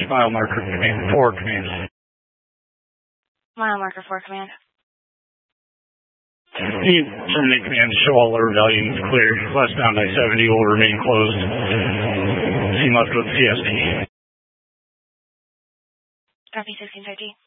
mile marker command, 4 command. Mile marker 4 command. You terminate command to show all alert volumes clear. Westbound I-70 will remain closed. See left with CSD. Copy 1650.